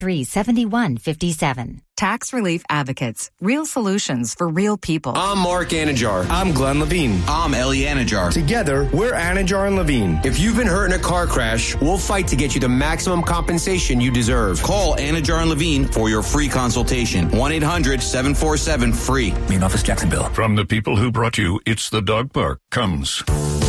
888-371-57. Tax Relief Advocates. Real solutions for real people. I'm Mark Anajar. I'm Glenn Levine. I'm Ellie Anajar. Together, we're Anajar and Levine. If you've been hurt in a car crash, we'll fight to get you the maximum compensation you deserve. Call Anajar and Levine for your free consultation. 1-800-747-FREE. Main office, Jacksonville. From the people who brought you It's the Dog Park comes